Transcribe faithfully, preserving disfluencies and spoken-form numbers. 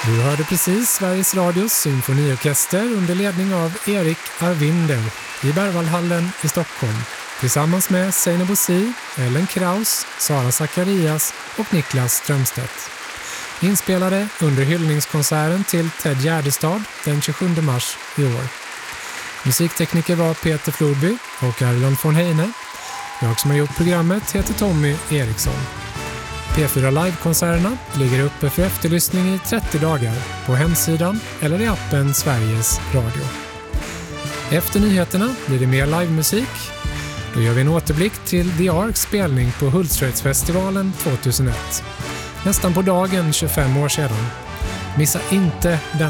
Du hörde precis Sveriges Radios symfoniorkester under ledning av Erik Arvinder i Berwaldhallen i Stockholm tillsammans med Zeina Bosi, Ellen Kraus, Sara Zacharias och Niklas Strömstedt. Inspelade under hyllningskonserten till Ted Gärdestad den tjugosjunde mars i år. Musiktekniker var Peter Flodby och Erland von Heine. Jag som har gjort programmet heter Tommy Eriksson. P fyra Live-konserterna ligger uppe för efterlyssning i trettio dagar på hemsidan eller i appen Sveriges Radio. Efter nyheterna blir det mer livemusik. Då gör vi en återblick till The Arks spelning på Hultsfredsfestivalen tjugohundraett. Nästan på dagen tjugofem år sedan. Missa inte den.